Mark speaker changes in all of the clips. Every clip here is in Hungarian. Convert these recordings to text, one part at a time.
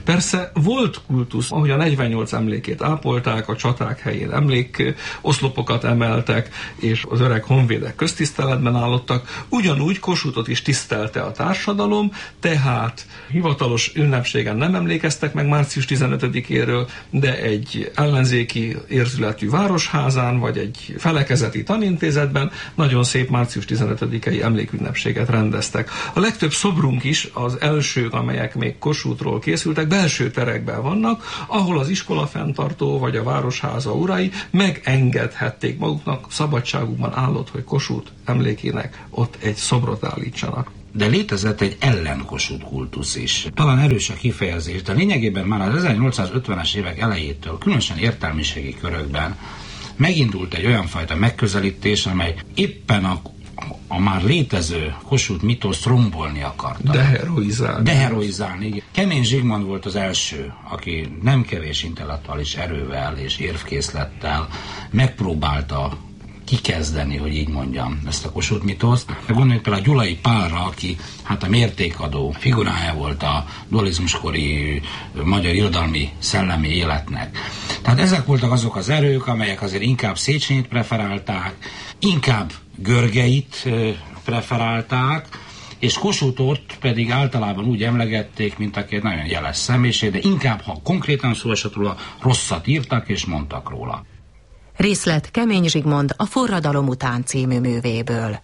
Speaker 1: Persze volt kultusz, ahogy a 48 emlékét ápolták, a csaták helyén emlékoszlopokat emeltek, és az öreg honvédek köztiszteletben állottak, ugyanúgy Kossuthot is tisztelte a társadalom, tehát hivatalos ünnepségen nem emlékeztek meg március 15-éről, de egy ellenzéki érzületű városházán, vagy egy felekezeti tanintézetben nagyon szép március 15-i emlékünnepséget rendeztek. A legtöbb szobrunk is, az elsők, amelyek még Kossuthról készültek, belső terekben vannak, ahol az iskola fenntartó vagy a városháza urai megengedhették maguknak, szabadságukban állott, hogy Kossuth emlékének ott egy szobrot állítsanak.
Speaker 2: De létezett egy ellen-Kossuth kultusz is. Talán erős a kifejezés, de lényegében már az 1850-es évek elejétől, különösen értelmiségi körökben megindult egy olyan fajta megközelítés, amely éppen a már létező Kossuth mitoszt rombolni akarta. Deheroizálni. Kemény Zsigmond volt az első, aki nem kevés intellektuális erővel és érvkészlettel megpróbálta kikezdeni, hogy így mondjam, ezt a Kossuth mitoszt. Gondoljunk például a Gyulai Pálra, aki hát a mértékadó figurája volt a dualizmuskori magyar irodalmi szellemi életnek. Tehát ezek voltak azok az erők, amelyek azért inkább Széchenyt preferálták, inkább Görgeit preferálták, és Kossuthot pedig általában úgy emlegették, mint aki egy nagyon jeles személyiség, de inkább, ha konkrétan szó esett róla, rosszat írtak és mondtak róla.
Speaker 3: Részlet Kemény Zsigmond a Forradalom után című művéből.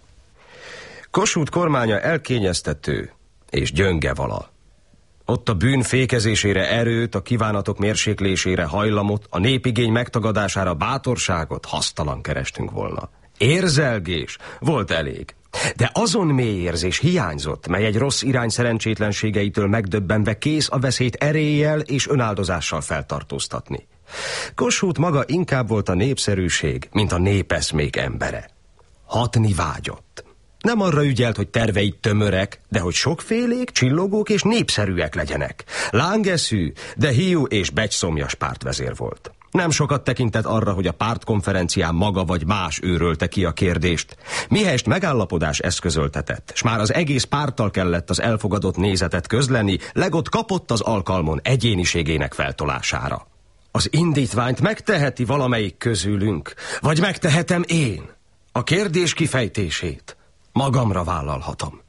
Speaker 4: Kossuth kormánya elkényeztető és gyönge vala. Ott a bűn fékezésére erőt, a kívánatok mérséklésére hajlamot, a népigény megtagadására bátorságot hasztalan kerestünk volna. Érzelgés volt elég, de azon mély érzés hiányzott, mely egy rossz irány szerencsétlenségeitől megdöbbenve kész a veszélyt eréllyel és önáldozással feltartóztatni. Kossuth maga inkább volt a népszerűség, mint a népeszmék embere. Hatni vágyott. Nem arra ügyelt, hogy tervei tömörek, de hogy sokfélék, csillogók és népszerűek legyenek. Lángeszű, de hiú és becsszomjas pártvezér volt. Nem sokat tekintett arra, hogy a pártkonferencián maga vagy más őrölte ki a kérdést. Mihelyest megállapodás eszközöltetett, s már az egész párttal kellett az elfogadott nézetet közleni, legott kapott az alkalmon egyéniségének feltolására. Az indítványt megteheti valamelyik közülünk, vagy megtehetem én. A kérdés kifejtését magamra vállalhatom.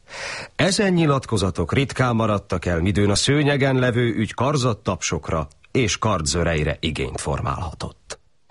Speaker 4: Ezen nyilatkozatok ritkán maradtak el, midőn a szőnyegen levő ügy karzattapsokra és kardzöreire igényt formálhatott.